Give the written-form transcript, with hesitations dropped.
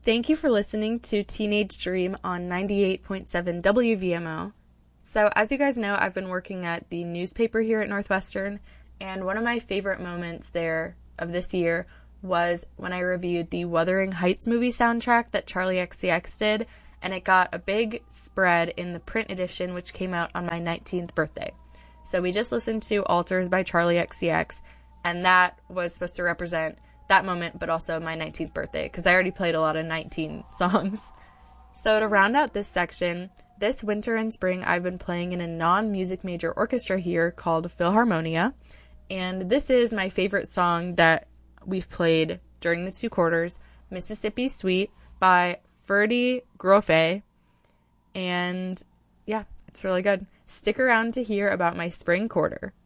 Thank you for listening to Teenage Dream on 98.7 WVMO. So, as you guys know, I've been working at the newspaper here at Northwestern, and one of my favorite moments there of this year was when I reviewed the Wuthering Heights movie soundtrack that Charlie XCX did, and it got a big spread in the print edition, which came out on my 19th birthday. So we just listened to Alters by Charlie XCX, and that was supposed to represent that moment, but also my 19th birthday, because I already played a lot of 19 songs. So to round out this section, this winter and spring I've been playing in a non-music major orchestra here called Philharmonia, and this is my favorite song that we've played during the two quarters, Mississippi Suite by Ferdy Grofe, and yeah, it's really good. Stick around to hear about my spring quarter.